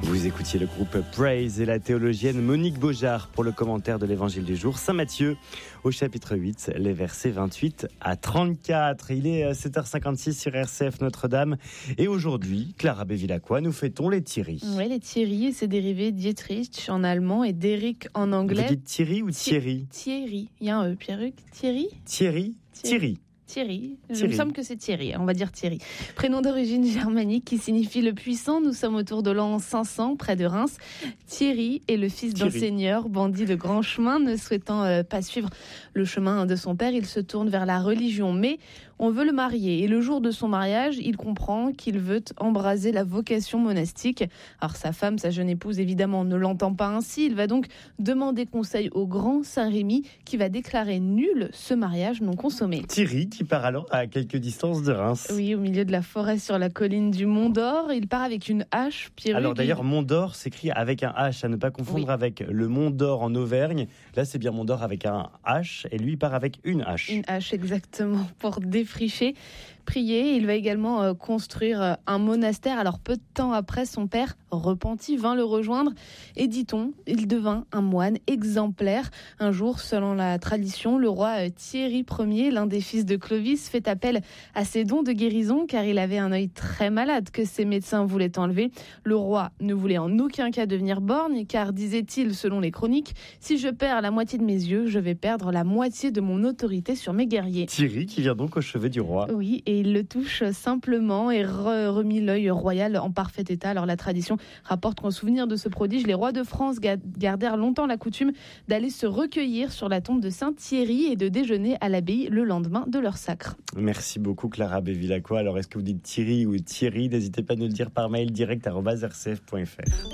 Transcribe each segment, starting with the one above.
Vous écoutiez le groupe Praise et la théologienne Monique Beaujard pour le commentaire de l'évangile du jour, Saint Matthieu, au chapitre 8, les versets 28 à 34. Il est 7h56 sur RCF Notre-Dame. Et aujourd'hui, Clara Bevilacqua, nous fêtons les Thierry. Oui, les Thierry, c'est dérivé Dietrich en allemand et d'Eric en anglais. Vous dites Thierry ou Thierry ? Thierry. Il y a un E, Pierruc. Thierry ? Thierry. Thierry. Il me semble que c'est Thierry, on va dire Thierry. Prénom d'origine germanique qui signifie le puissant. Nous sommes autour de l'an 500, près de Reims. Thierry est le fils d'un seigneur, bandit de grand chemin. Ne souhaitant pas suivre le chemin de son père, il se tourne vers la religion. Mais on veut le marier. Et le jour de son mariage, il comprend qu'il veut embraser la vocation monastique. Alors sa femme, sa jeune épouse, évidemment, ne l'entend pas ainsi. Il va donc demander conseil au grand Saint-Rémy qui va déclarer nul ce mariage non consommé. Thierry qui part alors à quelques distances de Reims. Oui, au milieu de la forêt sur la colline du Mont d'Or. Il part avec une hache. Alors d'ailleurs, Mont d'Or s'écrit avec un H, à ne pas confondre avec le Mont d'Or en Auvergne. Là, c'est bien Mont d'Or avec un H et lui, il part avec une hache. Une hache, exactement, pour défricher. Prier. Il va également construire un monastère. Alors peu de temps après, son père, repenti, vint le rejoindre. Et dit-on, il devint un moine exemplaire. Un jour, selon la tradition, le roi Thierry Ier, l'un des fils de Clovis, fait appel à ses dons de guérison car il avait un œil très malade que ses médecins voulaient enlever. Le roi ne voulait en aucun cas devenir borgne car, disait-il, selon les chroniques, si je perds la moitié de mes yeux, je vais perdre la moitié de mon autorité sur mes guerriers. Thierry qui vient donc au chevet du roi. Oui, et il le touche simplement et remis l'œil royal en parfait état. Alors la tradition rapporte qu'en souvenir de ce prodige, les rois de France gardèrent longtemps la coutume d'aller se recueillir sur la tombe de Saint Thierry et de déjeuner à l'abbaye le lendemain de leur sacre. Merci beaucoup Clara Bevilacqua. Alors est-ce que vous dites Thierry ou Thierry ? N'hésitez pas à nous le dire par mail direct@rcf.fr.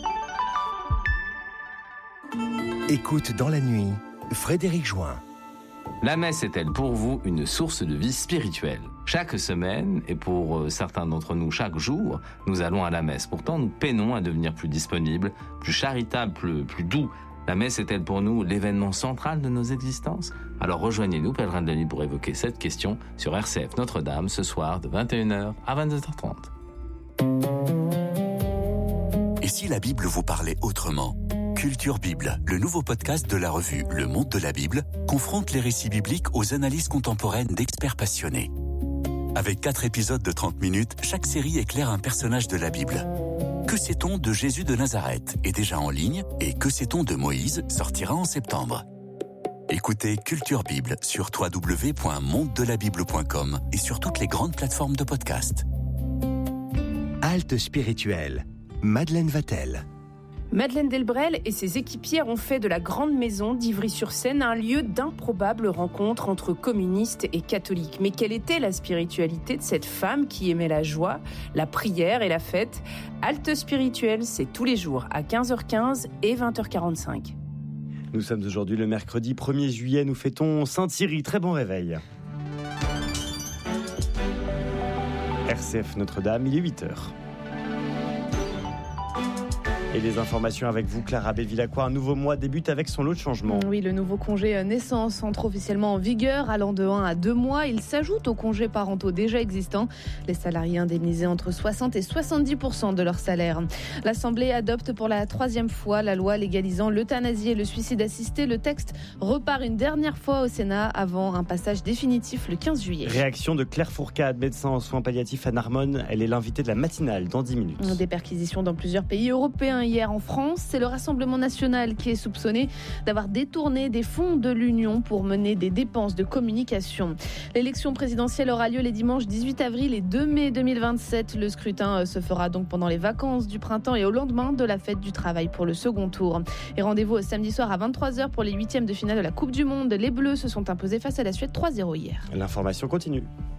Écoute dans la nuit, Frédéric Join. La messe est-elle pour vous une source de vie spirituelle ? Chaque semaine, et pour certains d'entre nous chaque jour, nous allons à la messe. Pourtant, nous peinons à devenir plus disponibles, plus charitables, plus doux. La messe est-elle pour nous l'événement central de nos existences ? Alors rejoignez-nous, pèlerins de la nuit, pour évoquer cette question sur RCF Notre-Dame ce soir de 21h à 22h30. Et si la Bible vous parlait autrement ? Culture Bible, le nouveau podcast de la revue Le Monde de la Bible, confronte les récits bibliques aux analyses contemporaines d'experts passionnés. Avec 4 épisodes de 30 minutes, chaque série éclaire un personnage de la Bible. Que sait-on de Jésus de Nazareth est déjà en ligne et Que sait-on de Moïse sortira en septembre. Écoutez Culture Bible sur www.mondedelabible.com et sur toutes les grandes plateformes de podcast. Halte spirituelle, Madeleine Vatel. Madeleine Delbrel et ses équipières ont fait de la Grande Maison d'Ivry-sur-Seine un lieu d'improbables rencontres entre communistes et catholiques. Mais quelle était la spiritualité de cette femme qui aimait la joie, la prière et la fête ? Halte spirituelle, c'est tous les jours à 15h15 et 20h45. Nous sommes aujourd'hui le mercredi 1er juillet, nous fêtons Saint Thierry. Très bon réveil. RCF Notre-Dame, il est 8h. Et les informations avec vous, Clara Bevilacqua. Un nouveau mois débute avec son lot de changements. Oui, le nouveau congé naissance entre officiellement en vigueur, allant de 1 à 2 mois. Il s'ajoute aux congés parentaux déjà existants. Les salariés indemnisés entre 60 et 70% de leur salaire. L'Assemblée adopte pour la 3e fois la loi légalisant l'euthanasie et le suicide assisté. Le texte repart une dernière fois au Sénat avant un passage définitif le 15 juillet. Réaction de Claire Fourcade, médecin en soins palliatifs à Narbonne. Elle est l'invitée de la matinale dans 10 minutes. Des perquisitions dans plusieurs pays européens hier en France. C'est le Rassemblement national qui est soupçonné d'avoir détourné des fonds de l'Union pour mener des dépenses de communication. L'élection présidentielle aura lieu les dimanches 18 avril et 2 mai 2027. Le scrutin se fera donc pendant les vacances du printemps et au lendemain de la fête du travail pour le second tour. Et rendez-vous samedi soir à 23h pour les 8e de finale de la Coupe du Monde. Les Bleus se sont imposés face à la Suède 3-0 hier. L'information continue.